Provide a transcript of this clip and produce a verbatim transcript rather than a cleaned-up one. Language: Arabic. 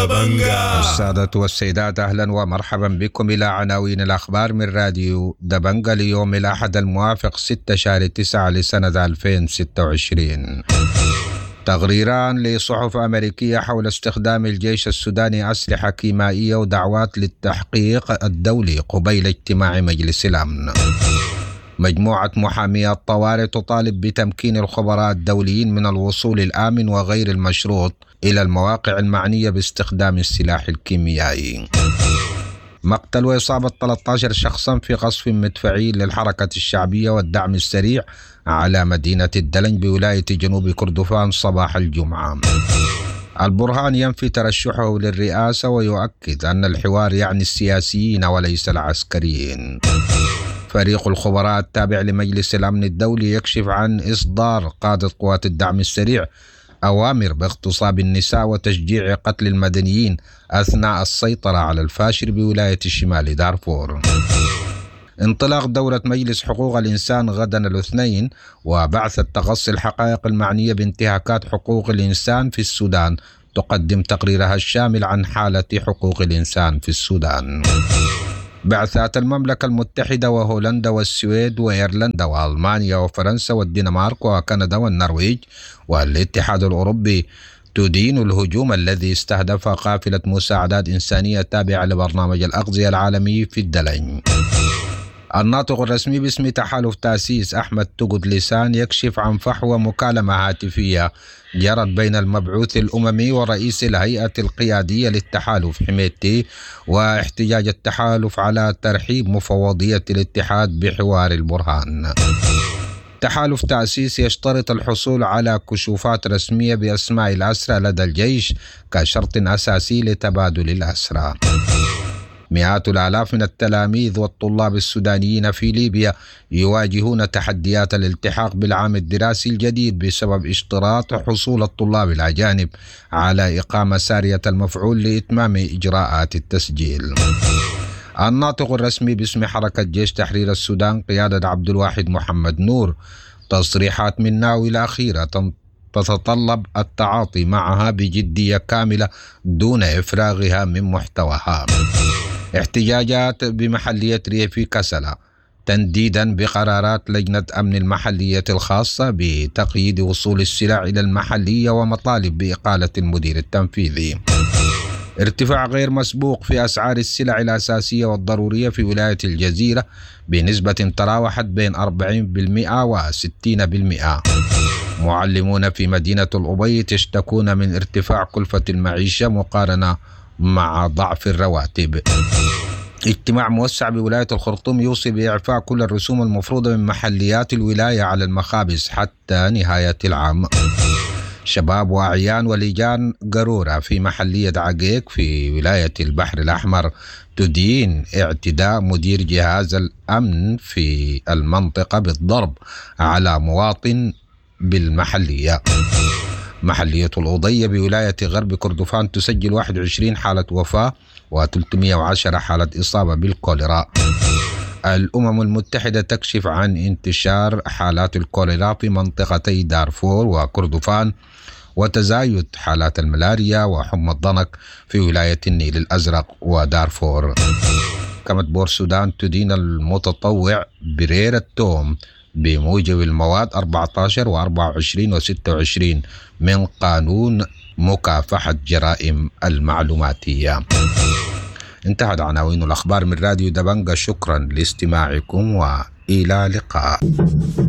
دبنجا. السادة والسيدات، أهلا ومرحبا بكم إلى عناوين الأخبار من راديو دبنجا ليوم الأحد الموافق ستة شهر تسعة لسنة ألفين وستة وعشرين. تقريران لصحف أمريكية حول استخدام الجيش السوداني أسلحة كيميائية ودعوات للتحقيق الدولي قبيل اجتماع مجلس الأمن. مجموعة محامي الطوارئ تطالب بتمكين الخبراء الدوليين من الوصول الآمن وغير المشروط إلى المواقع المعنية باستخدام السلاح الكيميائي. مقتل وإصابة ثلاثة عشر شخصا في قصف مدفعي للحركة الشعبية والدعم السريع على مدينة الدلنج بولاية جنوب كردفان صباح الجمعة. البرهان ينفي ترشحه للرئاسة ويؤكد أن الحوار يعني السياسيين وليس العسكريين. فريق الخبراء التابع لمجلس الأمن الدولي يكشف عن إصدار قادة قوات الدعم السريع أوامر باغتصاب النساء وتشجيع قتل المدنيين أثناء السيطرة على الفاشر بولاية شمال دارفور. انطلاق دورة مجلس حقوق الإنسان غدا الاثنين، وبعثة تقصي الحقائق المعنية بانتهاكات حقوق الإنسان في السودان تقدم تقريرها الشامل عن حالة حقوق الإنسان في السودان. بعثات المملكة المتحدة وهولندا والسويد وإيرلندا وألمانيا وفرنسا والدنمارك وكندا والنرويج والاتحاد الأوروبي تدين الهجوم الذي استهدف قافلة مساعدات إنسانية تابعة لبرنامج الأغذية العالمي في الدلنج. الناطق الرسمي باسم تحالف تأسيس أحمد تقد لسان يكشف عن فحوى مكالمة هاتفية جرت بين المبعوث الأممي ورئيس الهيئة القيادية للتحالف حميدتي، واحتجاج التحالف على ترحيب مفوضية الاتحاد بحوار البرهان. تحالف تأسيس يشترط الحصول على كشوفات رسمية بأسماء الأسرى لدى الجيش كشرط أساسي لتبادل الأسرى. مئات الآلاف من التلاميذ والطلاب السودانيين في ليبيا يواجهون تحديات الالتحاق بالعام الدراسي الجديد بسبب اشتراط حصول الطلاب الأجانب على إقامة سارية المفعول لإتمام إجراءات التسجيل. الناطق الرسمي باسم حركة جيش تحرير السودان قيادة عبد الواحد محمد نور تصريحات من ناوي الأخيرة تتطلب التعاطي معها بجدية كاملة دون إفراغها من محتواها. احتجاجات بمحلية ريفي كسلا تنديدا بقرارات لجنة أمن المحلية الخاصة بتقييد وصول السلع إلى المحلية ومطالب بإقالة المدير التنفيذي. ارتفاع غير مسبوق في أسعار السلع الأساسية والضرورية في ولاية الجزيرة بنسبة تراوحت بين أربعين بالمئة وستين بالمئة. معلمون في مدينة الأبيض يشتكون من ارتفاع كلفة المعيشة مقارنة مع ضعف الرواتب. اجتماع موسع بولاية الخرطوم يوصي بإعفاء كل الرسوم المفروضة من محليات الولاية على المخابز حتى نهاية العام. شباب وأعيان ولجان قرورة في محلية عقيق في ولاية البحر الأحمر تدين اعتداء مدير جهاز الأمن في المنطقة بالضرب على مواطن بالمحلية. محلية الأوضية بولاية غرب كردفان تسجل واحد وعشرين حالة وفاة وثلاثمئة وعشرة حالة إصابة بالكوليرا. الأمم المتحدة تكشف عن انتشار حالات الكوليرا في منطقتي دارفور وكردفان وتزايد حالات الملاريا وحمى الضنك في ولاية النيل الأزرق ودارفور. محكمة بور السودان تدين المتطوع برير التوم بموجب المواد أربعة عشر وأربعة وعشرين وستة وعشرين من قانون مكافحة جرائم المعلوماتية. انتهت عناوين الأخبار من راديو دبنجا. شكرا لاستماعكم وإلى اللقاء.